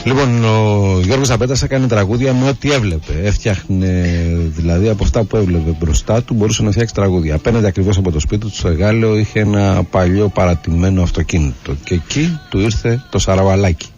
Λοιπόν, ο Γιώργος Απέτας έκανε τραγούδια με ό,τι έβλεπε. Έφτιαχνε, δηλαδή από αυτά που έβλεπε μπροστά του, μπορούσε να φτιάξει τραγούδια. Απέναντι ακριβώς από το σπίτι του στο Εγάλεο είχε ένα παλιό παρατημένο αυτοκίνητο. Και εκεί του ήρθε το σαραβαλάκι.